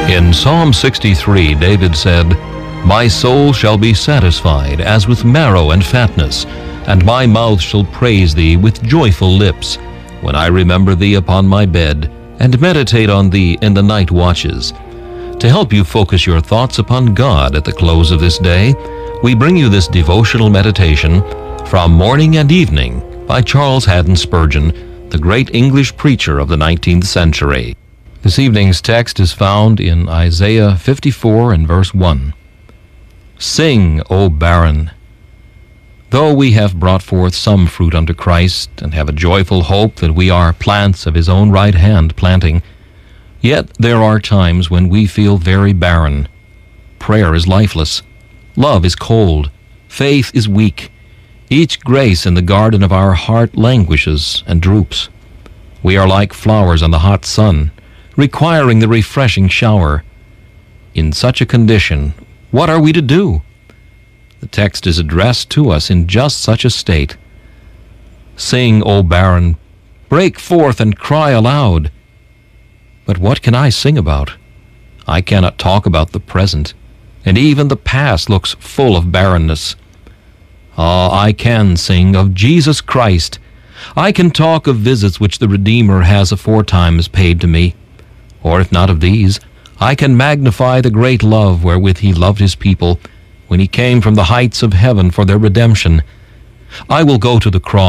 In Psalm 63, David said, "My soul shall be satisfied as with marrow and fatness, and my mouth shall praise thee with joyful lips, when I remember thee upon my bed, and meditate on thee in the night watches." To help you focus your thoughts upon God at the close of this day, we bring you this devotional meditation from Morning and Evening by Charles Haddon Spurgeon, the great English preacher of the 19th century. This evening's text is found in Isaiah 54 and verse 1. Sing, O barren. Though we have brought forth some fruit unto Christ, and have a joyful hope that we are plants of his own right hand planting, yet there are times when we feel very barren. Prayer is lifeless. Love is cold. Faith is weak. Each grace in the garden of our heart languishes and droops. We are like flowers on the hot sun, requiring the refreshing shower. In such a condition, what are we to do? The text is addressed to us in just such a state. Sing, O barren, break forth and cry aloud. But what can I sing about? I cannot talk about the present, and even the past looks full of barrenness. I can sing of Jesus Christ. I can talk of visits which the Redeemer has aforetimes paid to me. Or if not of these, I can magnify the great love wherewith he loved his people when he came from the heights of heaven for their redemption. I will go to the cross